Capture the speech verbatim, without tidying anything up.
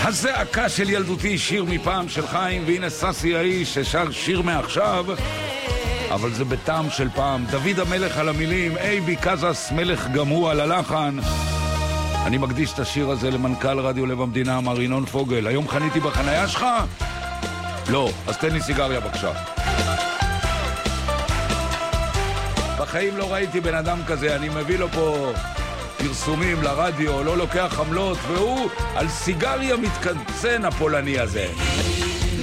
הזעקה של ילדותי, שיר מפעם של חיים, והנה ססי האיש ששר שיר מעכשיו, אבל זה בטעם של פעם. דוד המלך על המילים, אייבי קזס מלך גם הוא על הלחן. אני מקדיש את השיר הזה למנכ"ל רדיו לב המדינה, מר ינון פוגל. היום חניתי בחנייה שלך? לא, אז תן לי סיגריה בבקשה. בחיים לא ראיתי בן אדם כזה, אני מביא לו פה פרסומים לרדיו, לא לוקח חמלות, והוא על סיגריה מתקנצן הפולני הזה.